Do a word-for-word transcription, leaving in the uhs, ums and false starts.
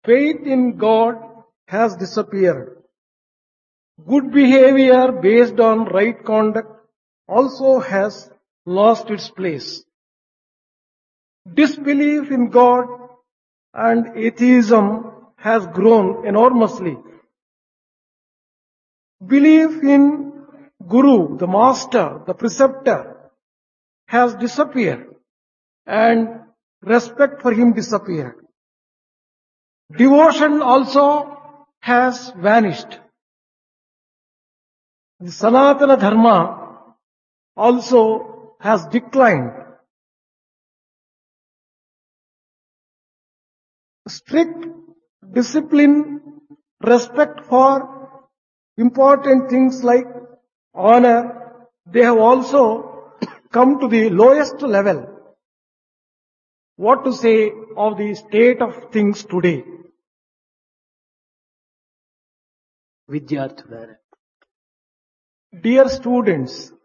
Faith in God has disappeared. Good behavior based on right conduct also has lost its place. Disbelief in God and atheism has grown enormously. Belief in Guru, the master, the preceptor, has disappeared and respect for him disappeared. Devotion also has vanished. The Sanatana Dharma also has declined. Strict discipline, respect for important things like honor, they have also come to the lowest level. What to say of the state of things today? విద్యార్థులారా, Dear students,